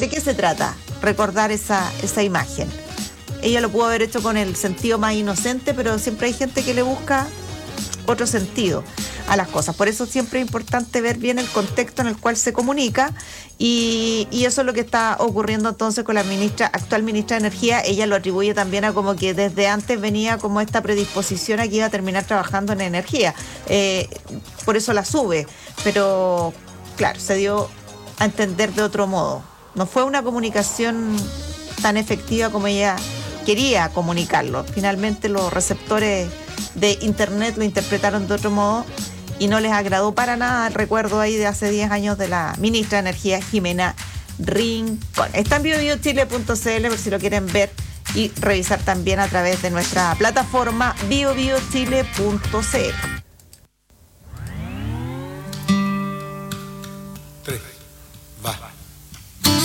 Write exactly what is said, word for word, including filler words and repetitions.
¿De qué se trata? Recordar esa, esa imagen. Ella lo pudo haber hecho con el sentido más inocente, pero siempre hay gente que le busca otro sentido a las cosas. Por eso siempre es importante ver bien el contexto en el cual se comunica y, y eso es lo que está ocurriendo entonces con la ministra, actual ministra de Energía. Ella lo atribuye también a como que desde antes venía como esta predisposición a que iba a terminar trabajando en energía. Eh, por eso la sube, pero claro, se dio a entender de otro modo. No fue una comunicación tan efectiva como ella quería comunicarlo. Finalmente los receptores de internet lo interpretaron de otro modo y no les agradó para nada el recuerdo ahí de hace diez años de la ministra de Energía, Jimena Rincón. Está en bio bio chile punto c l por si lo quieren ver y revisar también a través de nuestra plataforma bio bio chile punto c l.